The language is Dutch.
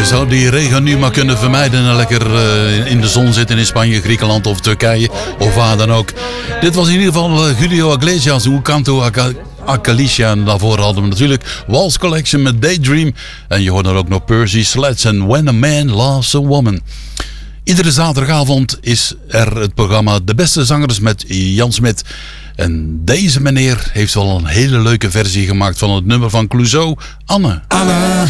zou die regen nu maar kunnen vermijden en lekker in de zon zitten in Spanje, Griekenland of Turkije of waar dan ook. Dit was in ieder geval Julio Iglesias, Un Canto a Galicia. En daarvoor hadden we natuurlijk Waltz Collection met Daydream. En je hoort er ook nog Percy Sledge en When a Man Loves a Woman. Iedere zaterdagavond is er het programma De Beste Zangers met Jan Smit. En deze meneer heeft wel een hele leuke versie gemaakt van het nummer van Clouseau, Anne.